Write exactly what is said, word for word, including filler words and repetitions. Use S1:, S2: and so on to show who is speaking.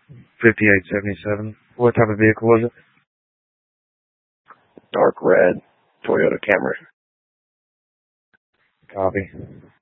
S1: fifty-eight seventy-seven. What type of vehicle was it?
S2: Dark red Toyota Camry.
S1: Copy.